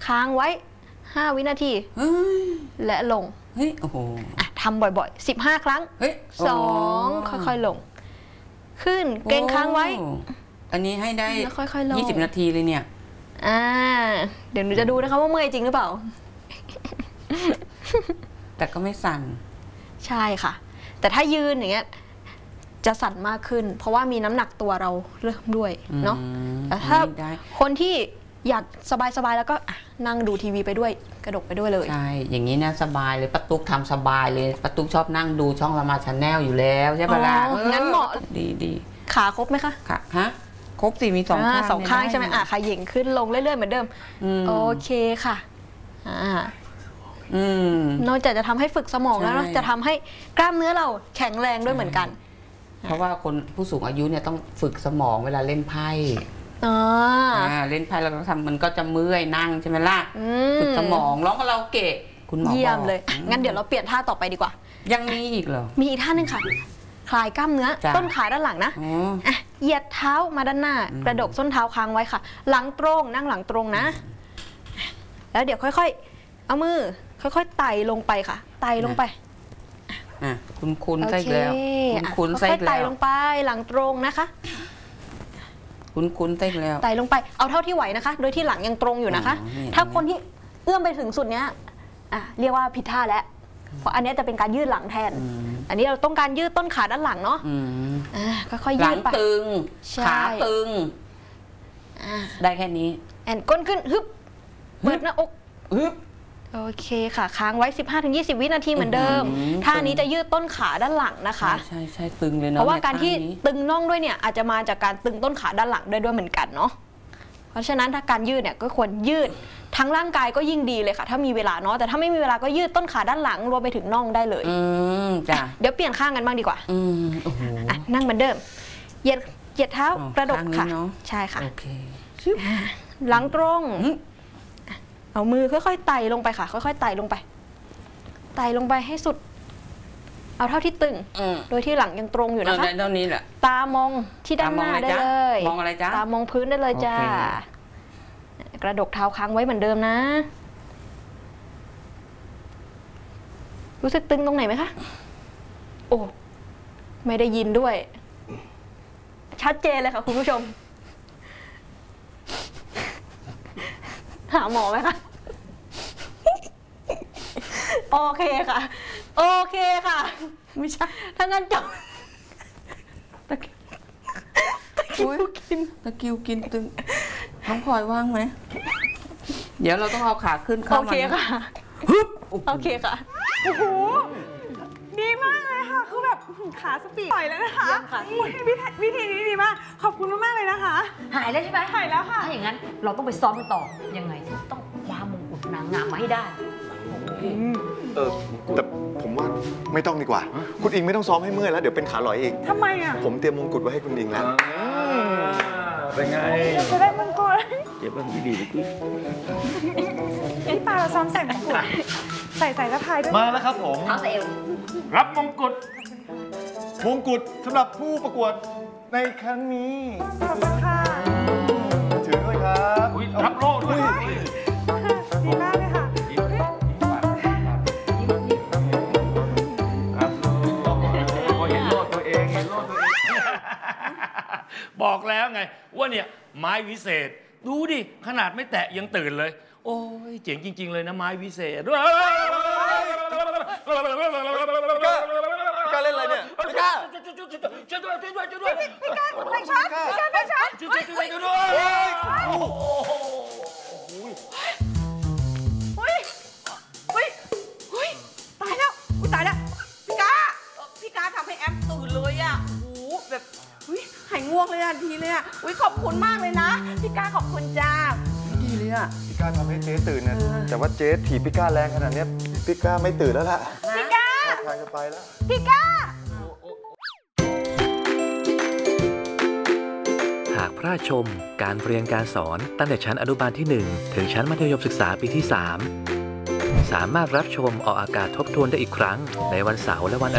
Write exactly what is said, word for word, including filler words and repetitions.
ค้างไว้ห้าวินาทีและลงเฮ้ยโอ้โหทำบ่อยๆสิบห้าครั้งสองค่อยๆลงขึ้นเกรงค้างไว้อันนี้ให้ได้ยี่สิบนาทีเลยเนี่ยอ่าเดี๋ยวหนูจะดูนะคะว่าเมื่อยจริงหรือเปล่าแต่ก็ไม่สั่นใช่ค่ะแต่ถ้ายืนอย่างเงี้ยจะสั่นมากขึ้นเพราะว่ามีน้ำหนักตัวเราเริ่มด้วยเนาะแต่ถ้าคนที่อยากสบายๆแล้วก็นั่งดูทีวีไปด้วยกระดกไปด้วยเลยใช่อย่างนี้นะสบายเลยป้าตุ๊กทำสบายเลยป้าตุ๊กชอบนั่งดูช่องละมาชาแนลอยู่แล้วใช่ปะล่ะงั้นเหมาะดีดีขาครบไหมคะค่ะฮะครบสิมีสองข้างสองข้างใช่ไหมอ่ะขาเหย่งขึ้นลงเรื่อยๆเหมือนเดิมโอเคค่ะอ่านอกจากจะทำให้ฝึกสมองแล้วจะทำให้กล้ามเนื้อเราแข็งแรงด้วยเหมือนกันเพราะว่าคนผู้สูงอายุเนี่ยต้องฝึกสมองเวลาเล่นไพ่อ๋อเล่นไพ่เราต้องทำมันก็จะเมื่อยนั่งใช่ไหมล่ะฝึกสมองร้องกับเราเกะคุณหมอเยี่ยมเลยงั้นเดี๋ยวเราเปลี่ยนท่าต่อไปดีกว่ายังมีอีกเหรอมีอีกท่านึงค่ะคลายกล้ามเนื้อต้นขาด้านหลังนะเหยียดเท้ามาด้านหน้ากระดกส้นเท้าค้างไว้ค่ะหลังตรงนั่งหลังตรงนะแล้วเดี๋ยวค่อยๆเอามือค่อยๆไต่ลงไปค่ะไต่ลงไปอ่ะคุณคุณใส่แล้วคุณคุณใส่แล้วไต่ลงไปหลังตรงนะคะคุณคุณใส่แล้วไต่ลงไปเอาเท่าที่ไหวนะคะโดยที่หลังยังตรงอยู่นะคะถ้าคนที่เอื้อมไปถึงสุดเนี้ยอ่ะเรียกว่าผิดท่าแล้วเพราะอันนี้จะเป็นการยืดหลังแทนอันนี้เราต้องการยืดต้นขาด้านหลังเนาะค่อยๆยืดไปหลังตึงขาตึงได้แค่นี้แอนก้นขึ้นฮึบเปิดหน้าอกฮึบโอเคค่ะค้างไว้ สิบห้าถึงยี่สิบ วินาทีเหมือนเดิมท่านี้จะยืดต้นขาด้านหลังนะคะใช่ใช่ตึงเลยเนาะเพราะว่าการที่ตึงน่องด้วยเนี่ยอาจจะมาจากการตึงต้นขาด้านหลังด้วยด้วยเหมือนกันเนาะเพราะฉะนั้นถ้าการยืดเนี่ยก็ควรยืดทั้งร่างกายก็ยิ่งดีเลยค่ะถ้ามีเวลาเนาะแต่ถ้าไม่มีเวลาก็ยืดต้นขาด้านหลังรวมไปถึงน่องได้เลยอืมจ้ะเดี๋ยวเปลี่ยนข้างกันบ้างดีกว่าอืมโอ้โหนั่งเหมือนเดิมเหยียดเหยียดเท้ากระดกค่ะใช่ค่ะโอเคหลังตรงเอามือค่อยๆไต่ลงไปค่ะค่อยๆไต่ลงไปไต่ลงไปให้สุดเอาเท่าที่ตึงโดยที่หลังยังตรงอยู่นะคะเท่านี้แหละตามองที่ด้านหน้าได้เลยมองอะไรจ๊ะตามองพื้นได้เลยจ้ากระดกเท้าค้างไว้เหมือนเดิมนะรู้สึกตึงตรงไหนไหมคะโอ้ไม่ได้ยินด้วยชัดเจนเลยค่ะคุณผู้ชมหาหมอไหมคะโอเคค่ะโอเคค่ะไม่ใช่ถ้างั้นจบตะคิวกินตะคิวกินตึงน้องพลอยว่างไหมเดี๋ยวเราต้องเอาขาขึ้นเข้ามาโอเคค่ะโอเคค่ะโอ้โหดีมากเลยค่ะคือแบบขาสปีดปล่อยแล้วนะคะวิธีนี้ดีมากขอบคุณมากๆเลยนะคะหายแล้วใช่ไหมหายแล้วค่ะถ้าอย่างนั้นเราต้องไปซ้อมกันต่อยังไงต้องคว้ามงกุฎนางงามมาให้ได้เออแต่ผมว่าไม่ต้องดีกว่าคุณอิงไม่ต้องซ้อมให้เมื่อยแล้วเดี๋ยวเป็นขาลอยอีกทำไมอ่ะผมเตรียมมงกุฎไว้ให้คุณอิงแล้วเป็นไงจะได้มงกุฎเจ็บบ้างดีดีดีพี่ปาเราซ้อมใส่มงกุฎใส่ใส่สะพายด้วยมาแล้วครับผมเท้าเอวรับมงกุฎมงกุฎสำหรับผู้ประกวดในครั้งนี้ขอบคุณค่ะถือด้วยครับรับโล่ด้วยดีมากเลยค่ะบอกแล้วไงว่าเนี่ยไม้วิเศษดูดิขนาดไม่แตะยังตื่นเลยโอ้ยเจ๋งจริงๆเลยนะไม้วิเศษกล้าเล่นอะไรเนี่ยไม่กล้าช่วยด้วยช่วยด้วยช่วยด้วยไม่กล้าไม่ชัดไม่กล้าไม่ชัดช่วยด้วยช่วยด้วยอุ้ยอุ้ยอุ้ยตายแล้วอุ้ยตายแล้วพี่กาพี่กาทำให้แอมตื่นเลยอ่ะโอ้แบบอุ้ยหายง่วงเลยอ่ะทีเลยอ่ะอุ้ยขอบคุณมากเลยนะพี่กาขอบคุณจ้าดีเลยอ่ะพี่กาทำให้เจ๊ตื่นเนี่ยแต่ว่าเจ๊ถีบพี่กาแรงขนาดนี้พี่กาไม่ตื่นแล้วล่ะพี่กาทางจะไปแล้วพี่กาหากพลาดชมการเรียนการสอนตั้งแต่ชั้นอนุบาลที่หนึ่งถึงชั้นมัธยมศึกษาปีที่สามสามารถรับชมออกอากาศทบทวนได้อีกครั้งในวันเสาร์และวัน